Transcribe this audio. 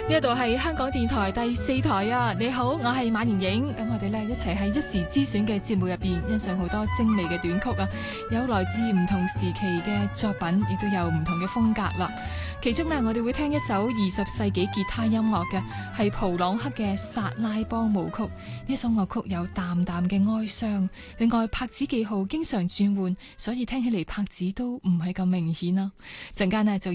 呢度係香港電台第4台啊！你好，我係馬年影。咁我哋咧一齊喺一時之選嘅節目入邊欣賞好多精美嘅短曲啊，有來自唔同時期嘅作品，亦都有唔同嘅風格啦。其中呢，我哋會聽一首20世紀吉他音樂嘅，係普朗克嘅薩拉邦舞曲。呢首樂曲有淡淡嘅哀傷，另外拍子記號經常轉換，所以聽起嚟拍子都唔係咁明顯啦。陣間呢就